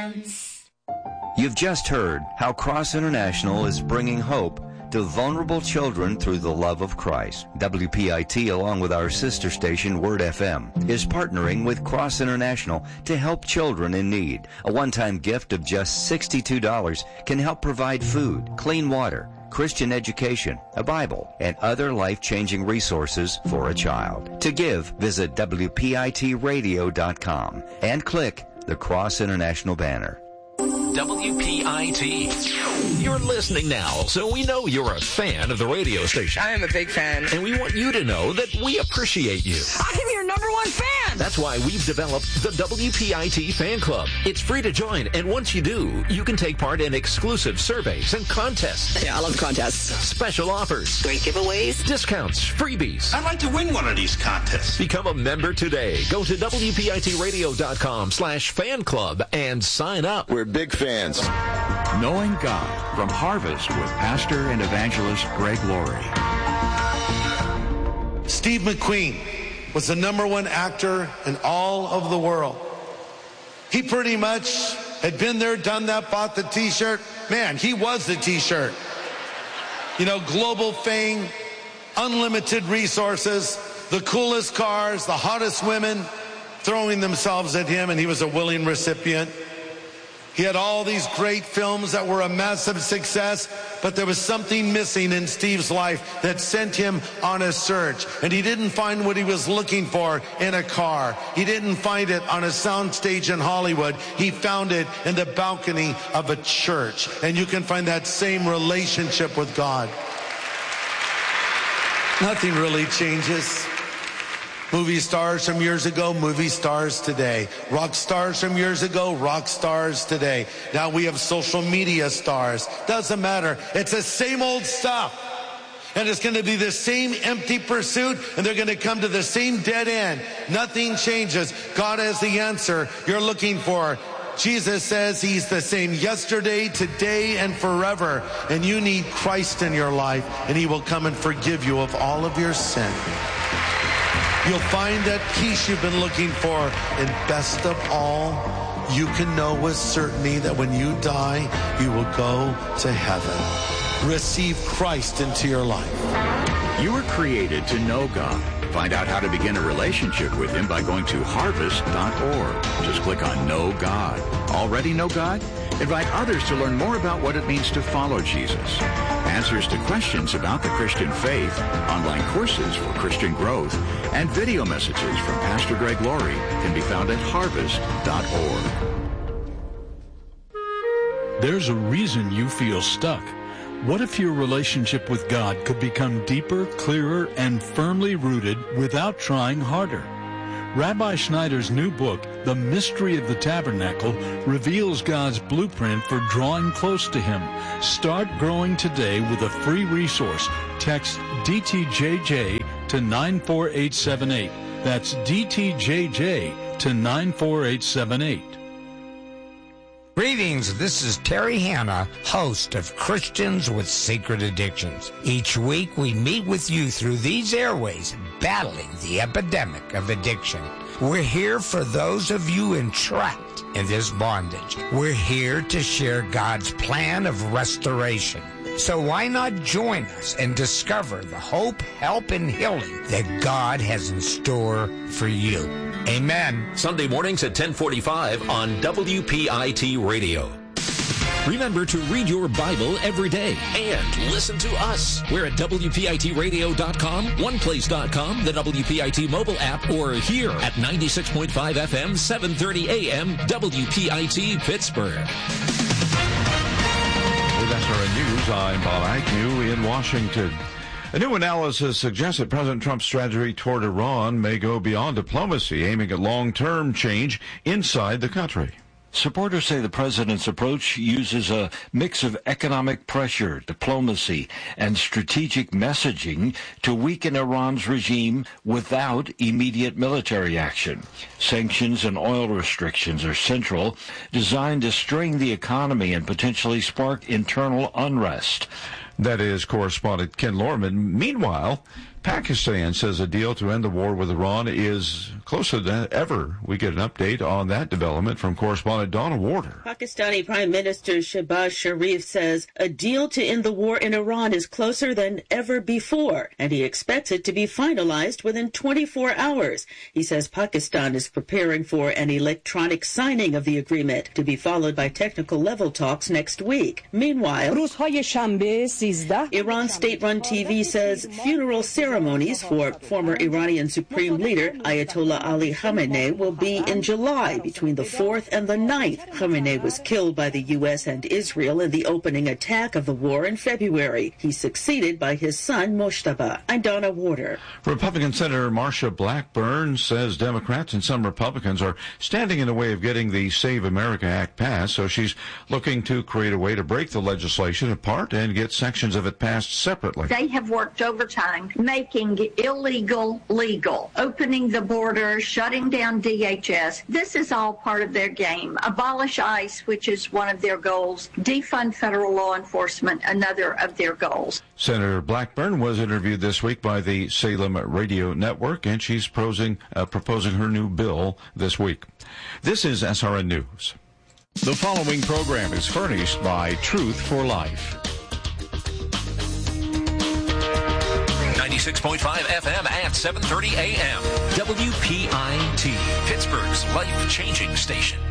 dance. You've just heard how Cross International is bringing hope to vulnerable children through the love of Christ. WPIT, along with our sister station, Word FM, is partnering with Cross International to help children in need. A one-time gift of just $62 can help provide food, clean water, Christian education, a Bible, and other life-changing resources for a child. To give, visit WPITradio.com and click the Cross International banner. WPIT. You're listening now, so we know you're a fan of the radio station. I am a big fan. And we want you to know that we appreciate you. I'm your number one fan. That's why we've developed the WPIT Fan Club. It's free to join, and once you do, you can take part in exclusive surveys and contests. Yeah, I love contests. Special offers. Great giveaways. Discounts. Freebies. I'd like to win one of these contests. Become a member today. Go to WPITradio.com/fan club and sign up. We're big fans. Knowing God from Harvest with Pastor and Evangelist Greg Laurie. Steve McQueen was the #1 actor in all of the world. He pretty much had been there, done that, bought the t-shirt. Man, he was the t-shirt. You know, global fame, unlimited resources, the coolest cars, the hottest women throwing themselves at him, and he was a willing recipient. He had all these great films that were a massive success, but there was something missing in Steve's life that sent him on a search. And he didn't find what he was looking for in a car. He didn't find it on a soundstage in Hollywood. He found it in the balcony of a church. And you can find that same relationship with God. Nothing really changes. Movie stars from years ago, movie stars today. Rock stars from years ago, rock stars today. Now we have social media stars. Doesn't matter. It's the same old stuff. And it's going to be the same empty pursuit, and they're going to come to the same dead end. Nothing changes. God has the answer you're looking for. Jesus says he's the same yesterday, today, and forever. And you need Christ in your life, and he will come and forgive you of all of your sin. You'll find that peace you've been looking for. And best of all, you can know with certainty that when you die, you will go to heaven. Receive Christ into your life. You were created to know God. Find out how to begin a relationship with him by going to harvest.org. Just click on Know God. Already know God? Invite others to learn more about what it means to follow Jesus. Answers to questions about the Christian faith, online courses for Christian growth, and video messages from Pastor Greg Laurie can be found at harvest.org. There's a reason you feel stuck. What if your relationship with God could become deeper, clearer, and firmly rooted without trying harder? Rabbi Schneider's new book, The Mystery of the Tabernacle, reveals God's blueprint for drawing close to him. Start growing today with a free resource. Text DTJJ to 94878. That's DTJJ to 94878. Greetings, this is Terry Hanna, host of Christians with Secret Addictions. Each week we meet with you through these airways, battling the epidemic of addiction. We're here for those of you entrapped in this bondage. We're here to share God's plan of restoration. So why not join us and discover the hope, help, and healing that God has in store for you? Amen. Sunday mornings at 10:45 on WPIT Radio. Remember to read your Bible every day and listen to us. We're at WPITradio.com, OnePlace.com, the WPIT mobile app, or here at 96.5 FM, 730 AM, WPIT Pittsburgh. With SRN News, I'm Bob Agnew in Washington. A new analysis suggests that President Trump's strategy toward Iran may go beyond diplomacy, aiming at long-term change inside the country. Supporters say the president's approach uses a mix of economic pressure, diplomacy, and strategic messaging to weaken Iran's regime without immediate military action. Sanctions and oil restrictions are central, designed to strain the economy and potentially spark internal unrest. That is correspondent Ken Lorman. Meanwhile, Pakistan says a deal to end the war with Iran is closer than ever. We get an update on that development from correspondent Donna Warder. Pakistani Prime Minister Shehbaz Sharif says a deal to end the war in Iran is closer than ever before, and he expects it to be finalized within 24 hours. He says Pakistan is preparing for an electronic signing of the agreement to be followed by technical level talks next week. Meanwhile, Iran state-run TV says funeral ceremonies for former Iranian Supreme Leader Ayatollah Ali Khamenei will be in July between the 4th and the 9th. Khamenei was killed by the U.S. and Israel in the opening attack of the war in February. He's succeeded by his son Moshtaba. I'm Donna Warder. Republican Senator Marsha Blackburn says Democrats and some Republicans are standing in the way of getting the Save America Act passed, so she's looking to create a way to break the legislation apart and get sections of it passed separately. They have worked overtime, making illegal legal, opening the border, shutting down DHS. This is all part of their game. Abolish ICE, which is one of their goals. Defund federal law enforcement, another of their goals. Senator Blackburn was interviewed this week by the Salem Radio Network, and she's proposing her new bill this week. This is SRN News. The following program is furnished by Truth for Life. 96.5 FM at 7:30 a.m. WPIT, Pittsburgh's life-changing station.